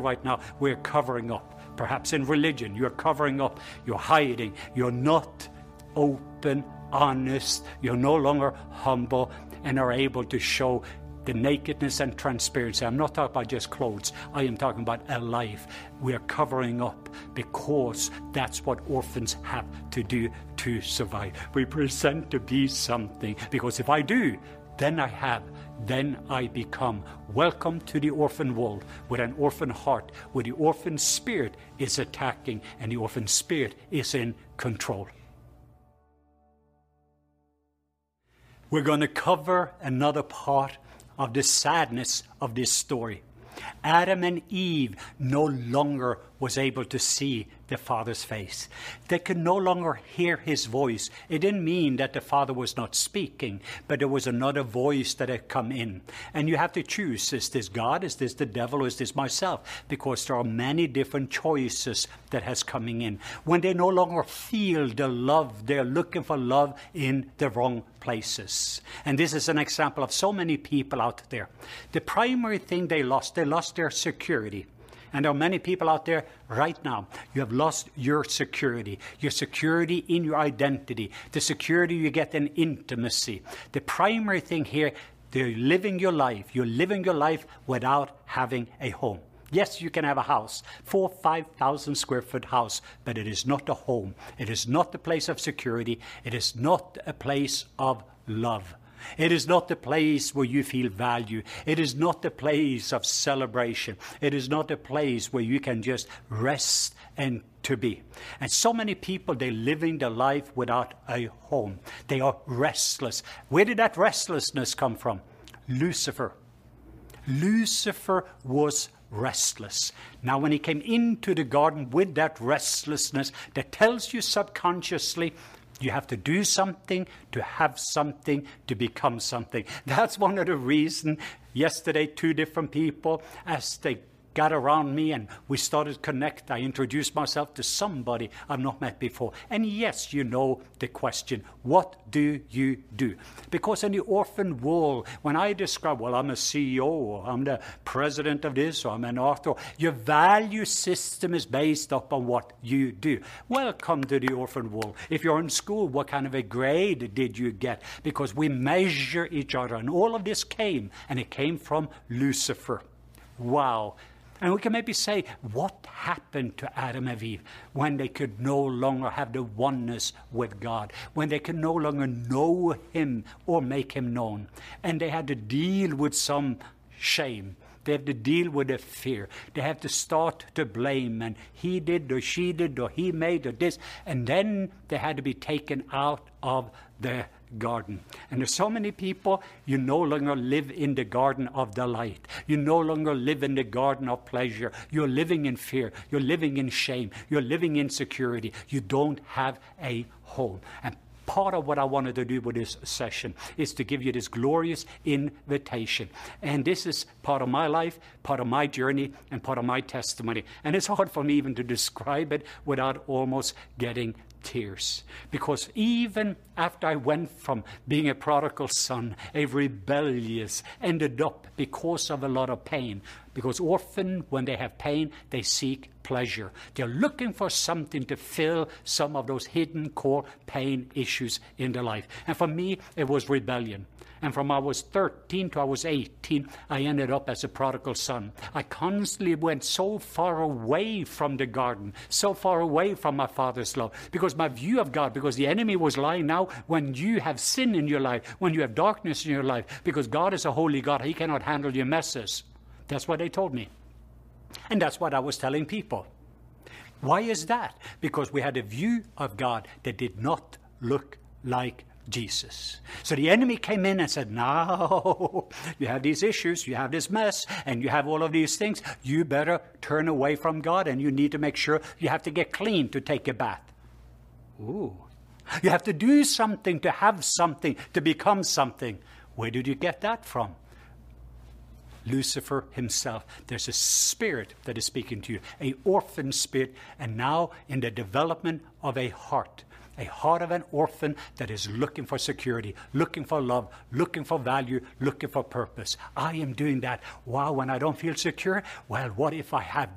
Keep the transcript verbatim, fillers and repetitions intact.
right now, we're covering up. Perhaps in religion, you're covering up, you're hiding, you're not open, honest, you're no longer humble and are able to show the nakedness and transparency. I'm not talking about just clothes. I am talking about a life. We are covering up because that's what orphans have to do to survive. We present to be something, because if I do, then I have, then I become. Welcome to the orphan world with an orphan heart, where the orphan spirit is attacking and the orphan spirit is in control. We're going to cover another part of the sadness of this story. Adam and Eve no longer was able to see the Father's face. They could no longer hear his voice. It didn't mean that the Father was not speaking, but there was another voice that had come in. And you have to choose, is this God, is this the devil, or is this myself? Because there are many different choices that has coming in. When they no longer feel the love, they're looking for love in the wrong places. And this is an example of so many people out there. The primary thing they lost, they lost their security. And there are many people out there right now. You have lost your security, your security in your identity, the security you get in intimacy. The primary thing here, you're living your life. You're living your life without having a home. Yes, you can have a house, four, five thousand square foot house, but it is not a home. It is not the place of security. It is not a place of love. It is not the place where you feel value. It is not the place of celebration. It is not a place where you can just rest and to be. And so many people, they're living their life without a home. They are restless. Where did that restlessness come from? Lucifer. Lucifer was restless. Now, when he came into the garden with that restlessness, that tells you subconsciously, you have to do something to have something to become something. That's one of the reasons yesterday two different people, as they got around me and we started to connect, I introduced myself to somebody I've not met before. And yes, you know the question, what do you do? Because in the orphan world, when I describe, well, I'm a C E O, or I'm the president of this, or I'm an author, your value system is based upon what you do. Welcome to the orphan world. If you're in school, what kind of a grade did you get? Because we measure each other. And all of this came, and it came from Lucifer. Wow. And we can maybe say, what happened to Adam and Eve when they could no longer have the oneness with God, when they could no longer know him or make him known? And they had to deal with some shame. They have to deal with the fear. They have to start to blame, and he did or she did or he made or this. And then they had to be taken out of the garden. And there's so many people, you no longer live in the garden of delight. You no longer live in the garden of pleasure. You're living in fear. You're living in shame. You're living in insecurity. You don't have a home. And part of what I wanted to do with this session is to give you this glorious invitation. And this is part of my life, part of my journey, and part of my testimony. And it's hard for me even to describe it without almost getting tears. Because even after I went from being a prodigal son, a rebellious, ended up because of a lot of pain. Because orphan, when they have pain, they seek pleasure. They're looking for something to fill some of those hidden core pain issues in their life. And for me, it was rebellion. And from I was thirteen to I was eighteen, I ended up as a prodigal son. I constantly went so far away from the garden, so far away from my Father's love, because my view of God, because the enemy was lying. Now, when you have sin in your life, when you have darkness in your life, because God is a holy God, he cannot handle your messes. That's what they told me. And that's what I was telling people. Why is that? Because we had a view of God that did not look like Jesus. So the enemy came in and said, no, you have these issues, you have this mess, and you have all of these things. You better turn away from God, and you need to make sure you have to get clean to take a bath. Ooh. You have to do something to have something, to become something. Where did you get that from? Lucifer himself. There's a spirit that is speaking to you, an orphan spirit, and now in the development of a heart. A heart of an orphan that is looking for security, looking for love, looking for value, looking for purpose. I am doing that. Wow, when I don't feel secure, well, what if I have